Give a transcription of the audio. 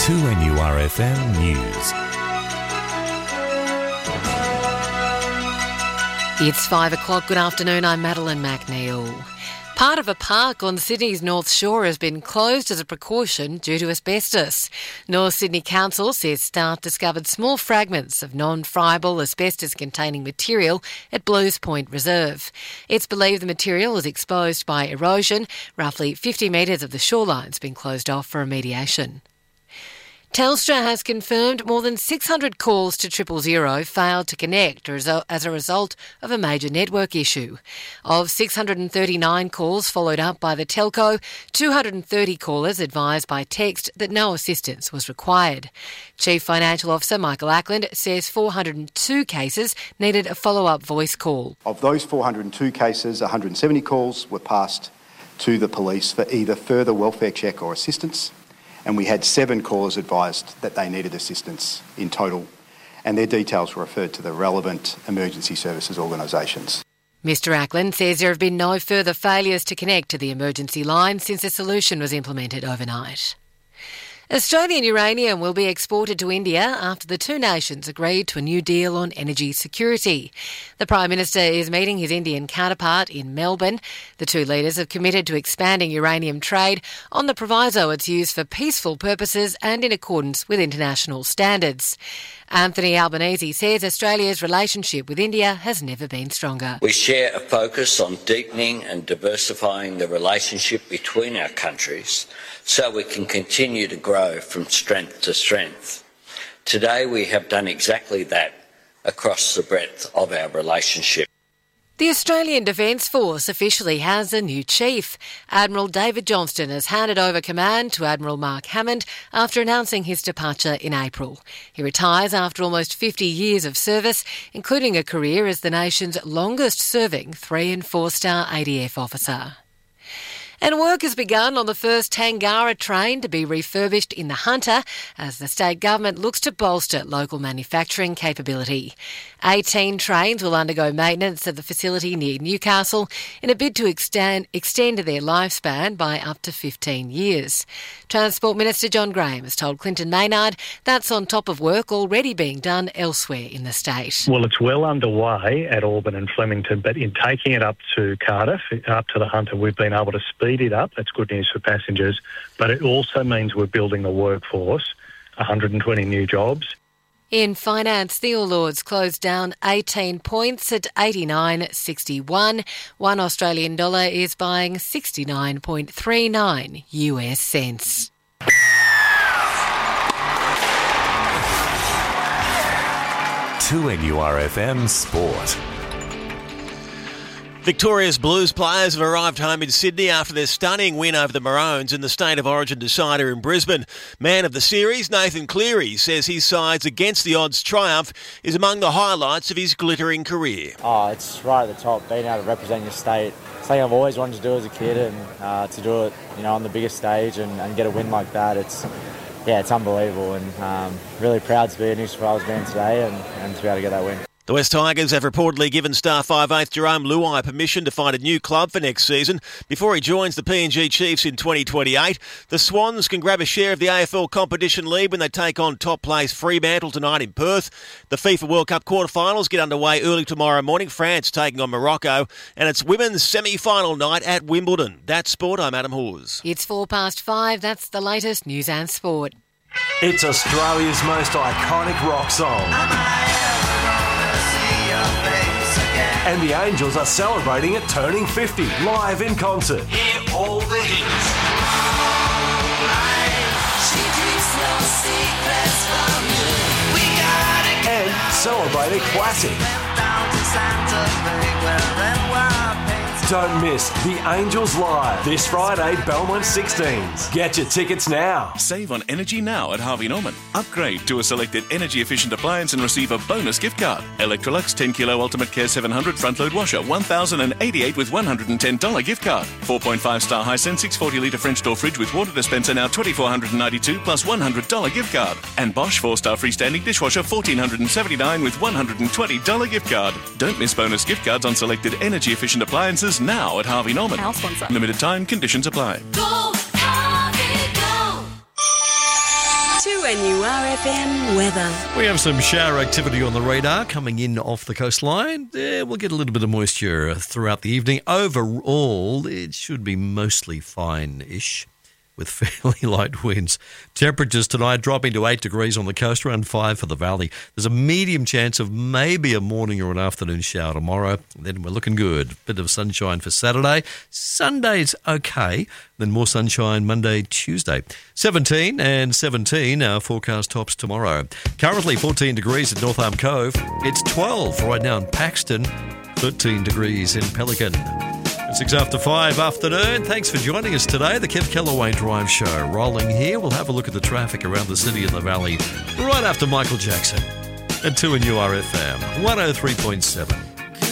2NURFM News. It's 5 o'clock. Good afternoon. I'm Madeline McNeil. Part of a park on Sydney's North Shore has been closed as a precaution due to asbestos. North Sydney Council says staff discovered small fragments of non-friable asbestos-containing material at Blues Point Reserve. It's believed the material was exposed by erosion. Roughly 50 metres of the shoreline's been closed off for remediation. Telstra has confirmed more than 600 calls to 000 failed to connect as a result of a major network issue. Of 639 calls followed up by the telco, 230 callers advised by text that no assistance was required. Chief Financial Officer Michael Ackland says 402 cases needed a follow-up voice call. Of those 402 cases, 170 calls were passed to the police for either further welfare check or assistance. And we had 7 callers advised that they needed assistance in total, and their details were referred to the relevant emergency services organisations. Mr Ackland says there have been no further failures to connect to the emergency line since a solution was implemented overnight. Australian uranium will be exported to India after the two nations agreed to a new deal on energy security. The Prime Minister is meeting his Indian counterpart in Melbourne. The two leaders have committed to expanding uranium trade on the proviso it's used for peaceful purposes and in accordance with international standards. Anthony Albanese says Australia's relationship with India has never been stronger. We share a focus on deepening and diversifying the relationship between our countries so we can continue to grow from strength to strength. Today we have done exactly that across the breadth of our relationship. The Australian Defence Force officially has a new chief. Admiral David Johnston has handed over command to Admiral Mark Hammond after announcing his departure in April. He retires after almost 50 years of service, including a career as the nation's longest-serving 3- and 4-star ADF officer. And work has begun on the first Tangara train to be refurbished in the Hunter as the state government looks to bolster local manufacturing capability. 18 trains will undergo maintenance at the facility near Newcastle in a bid to extend their lifespan by up to 15 years. Transport Minister John Graham has told Clinton Maynard that's on top of work already being done elsewhere in the state. Well, it's well underway at Auburn and Flemington, but in taking it up to Cardiff, up to the Hunter, we've been able to speed it up. That's good news for passengers, but it also means we're building the workforce, 120 new jobs. In finance, the All Ords closed down 18 points at 89.61. One Australian dollar is buying 69.39 US cents. To NURFM Sport. Victoria's Blues players have arrived home in Sydney after their stunning win over the Maroons in the State of Origin decider in Brisbane. Man of the series, Nathan Cleary, says his side's against the odds triumph is among the highlights of his glittering career. It's right at the top, being able to represent your state. Something I've always wanted to do as a kid, and to do it, on the biggest stage and get a win like that, it's unbelievable, and really proud to be a New South Wales man today and to be able to get that win. The West Tigers have reportedly given star 5'8" Jerome Luai permission to find a new club for next season before he joins the PNG Chiefs in 2028. The Swans can grab a share of the AFL competition lead when they take on top place Fremantle tonight in Perth. The FIFA World Cup quarterfinals get underway early tomorrow morning. France taking on Morocco, and it's women's semi-final night at Wimbledon. That's sport. I'm Adam Hawes. It's 5:04. That's the latest news and sport. It's Australia's most iconic rock song. And the Angels are celebrating it turning 50 live in concert. Hear all the hits. She keeps no secrets from you. We gotta and celebrate a classic. down to Santa Fe, where Don't miss The Angels Live this Friday, Belmont 16s. Get your tickets now. Save on energy now at Harvey Norman. Upgrade to a selected energy-efficient appliance and receive a bonus gift card. Electrolux 10 Kilo Ultimate Care 700 front-load washer, $1,088 with $110 gift card. 4.5-star Hisense 640 litre French door fridge with water dispenser now $2,492 plus $100 gift card. And Bosch 4-star freestanding dishwasher $1,479 with $120 gift card. Don't miss bonus gift cards on selected energy-efficient appliances now at Harvey Norman. Our sponsor. Limited time, conditions apply. Go, Harvey, go. 2NURFM weather. We have some shower activity on the radar coming in off the coastline. We'll get a little bit of moisture throughout the evening. Overall, it should be mostly fine-ish with fairly light winds. Temperatures tonight dropping to 8 degrees on the coast, around 5 for the valley. There's a medium chance of maybe a morning or an afternoon shower tomorrow. Then we're looking good. Bit of sunshine for Saturday. Sunday's okay. Then more sunshine Monday, Tuesday. 17 and 17, our forecast tops tomorrow. Currently 14 degrees at North Arm Cove. It's 12 right now in Paxton. 13 degrees in Pelican. 6 after 5 afternoon. Thanks for joining us today. The Kev Kellaway Drive Show rolling here. We'll have a look at the traffic around the city and the valley right after Michael Jackson at 2NURFM 103.7.